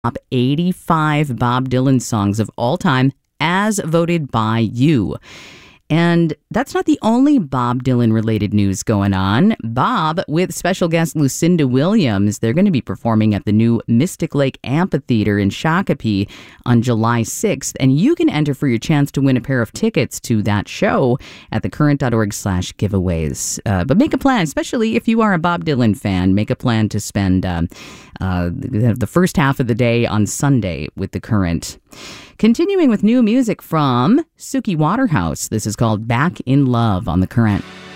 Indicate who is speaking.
Speaker 1: top 85 Bob Dylan songs of all time as voted by you. And that's not the only Bob Dylan-related news going on. Bob, with special guest Lucinda Williams, they're going to be performing at the new Mystic Lake Amphitheater in Shakopee on July 6th. And you can enter for your chance to win a pair of tickets to that show at thecurrent.org/giveaways. But make a plan, especially if you are a Bob Dylan fan, make a plan to spend the first half of the day on Sunday with The Current. Continuing with new music from Suki Waterhouse. This is called Back in Love on The Current.